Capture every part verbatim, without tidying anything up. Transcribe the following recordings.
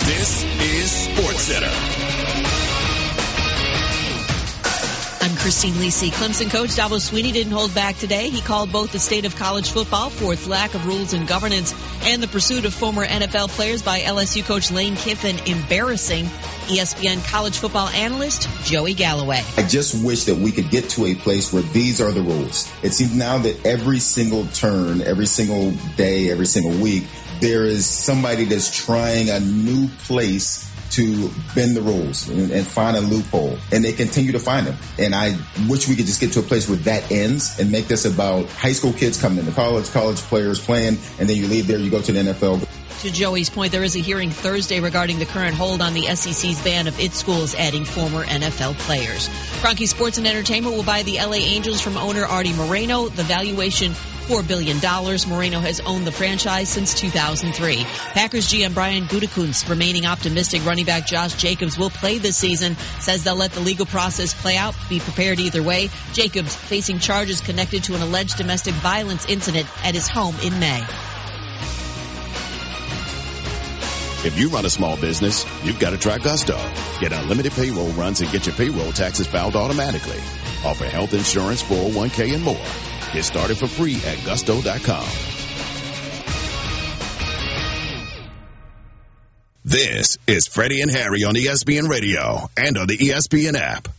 This is SportsCenter. I'm Christine Lisi. Clemson coach Dabo Swinney didn't hold back today. He called both the state of college football for its lack of rules and governance and the pursuit of former N F L players by L S U coach Lane Kiffin embarrassing. E S P N college football analyst Joey Galloway. I just wish that we could get to a place where these are the rules. It seems now that every single turn, every single day, every single week, there is somebody that's trying a new place to bend the rules and, and find a loophole, and they continue to find them. And I wish we could just get to a place where that ends and make this about high school kids coming into college, college players playing, and then you leave there, you go to the N F L. To Joey's point, there is a hearing Thursday regarding the current hold on the S E C's ban of its schools adding former N F L players. Kroenke Sports and Entertainment will buy the L A Angels from owner Artie Moreno. The valuation, four billion dollars. Moreno has owned the franchise since two thousand three. Packers G M Brian Gutekunst remaining optimistic running back Josh Jacobs will play this season. Says they'll let the legal process play out. Be prepared either way. Jacobs facing charges connected to an alleged domestic violence incident at his home in May. If you run a small business, you've got to try Gusto. Get unlimited payroll runs and get your payroll taxes filed automatically. Offer health insurance, four oh one k, and more. Get started for free at gusto dot com. This is Freddie and Harry on E S P N Radio and on the E S P N app.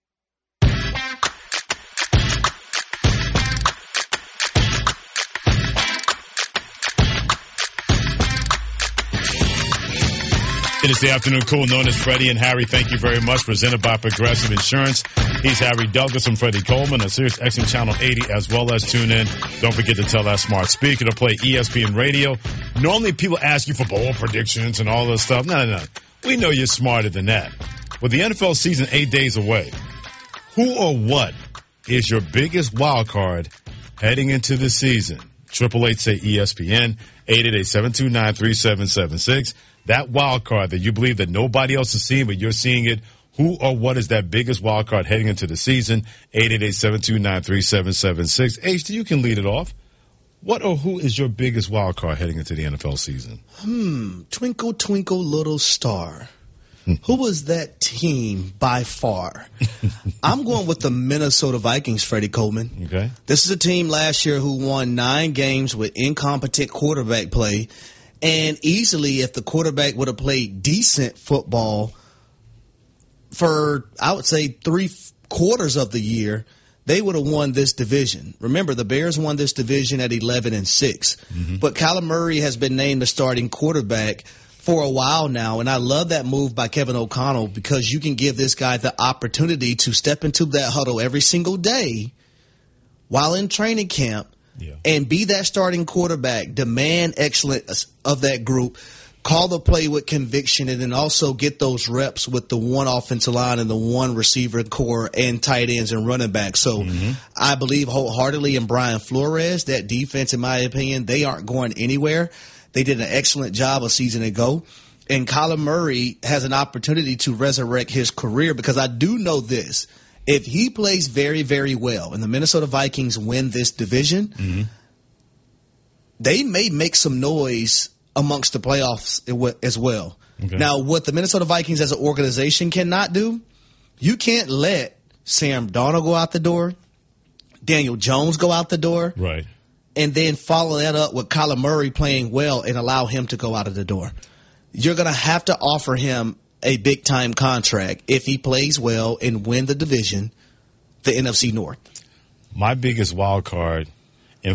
It is the afternoon cool known as Freddie and Harry. Thank you very much. Presented by Progressive Insurance. He's Harry Douglas and Freddie Coleman on Sirius X M Channel eighty, as well as tune in. Don't forget to tell that smart speaker to play E S P N Radio. Normally people ask you for bowl predictions and all this stuff. No, no, no. We know you're smarter than that. With the N F L season eight days away, who or what is your biggest wild card heading into the season? Triple eight say E S P N, eight eight eight, seven two nine, three seven seven six. That wild card that you believe that nobody else is seeing, but you're seeing it. Who or what is that biggest wild card heading into the season? eight eight eight, seven two nine, three seven seven six. H, you can lead it off. What or who is your biggest wild card heading into the N F L season? Hmm. Twinkle, twinkle, little star. Who was that team by far? I'm going with the Minnesota Vikings, Freddie Coleman. Okay. This is a team last year who won nine games with incompetent quarterback play. And easily, if the quarterback would have played decent football for, I would say, three quarters of the year, they would have won this division. Remember, the Bears won this division at eleven and six. Mm-hmm. But Kyler Murray has been named the starting quarterback for a while now, and I love that move by Kevin O'Connell because you can give this guy the opportunity to step into that huddle every single day while in training camp. Yeah. And be that starting quarterback, demand excellence of that group, call the play with conviction, and then also get those reps with the one offensive line and the one receiver core and tight ends and running backs. So mm-hmm. I believe wholeheartedly in Brian Flores. That defense, in my opinion, they aren't going anywhere. They did an excellent job a season ago. And Kyler Murray has an opportunity to resurrect his career because I do know this. If he plays very, very well and the Minnesota Vikings win this division, mm-hmm. they may make some noise amongst the playoffs as well. Okay. Now, what the Minnesota Vikings as an organization cannot do, you can't let Sam Darnold go out the door, Daniel Jones go out the door, right, and then follow that up with Kyler Murray playing well and allow him to go out of the door. You're going to have to offer him a big-time contract if he plays well and win the division, the N F C North. My biggest wild card